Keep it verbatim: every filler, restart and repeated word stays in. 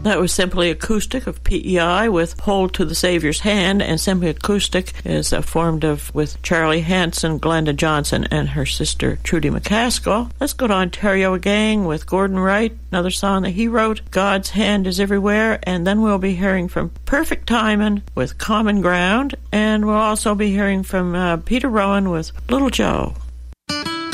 That was Simply Acoustic of P E I with Hold to the Savior's Hand, and Simply Acoustic is uh, formed of with Charlie Hanson, Glenda Johnson, and her sister Trudy McCaskill. Let's go to Ontario Gang with Gordon Wright, another song that he wrote, God's Hand is Everywhere, and then we'll be hearing from Perfect Timing with Common Ground, and we'll also be hearing from uh, Peter Rowan with Little Joe.